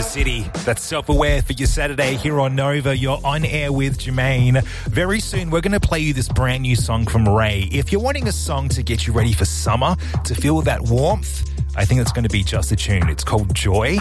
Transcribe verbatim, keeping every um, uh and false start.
the city. That's Self-Aware for your Saturday here on Nova. You're on air with Jermaine. Very soon, we're going to play you this brand new song from Ray. If you're wanting a song to get you ready for summer, to feel that warmth, I think it's going to be just a tune. It's called Joy.